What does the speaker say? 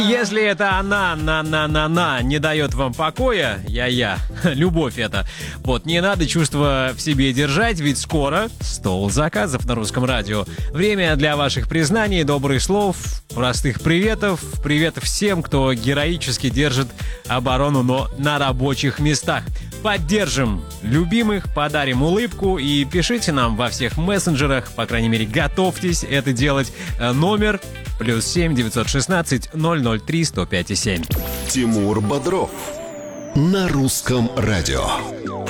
Если это она не дает вам покоя, любовь это, вот, не надо чувства в себе держать, ведь скоро стол заказов на Русском радио. Время для ваших признаний, добрых слов, простых приветов всем, кто героически держит оборону, но на рабочих местах. Поддержим любимых, подарим улыбку и пишите нам во всех мессенджерах, по крайней мере, готовьтесь это делать. Номер +7 916 003 105 7. Тимур Бодров на Русском радио.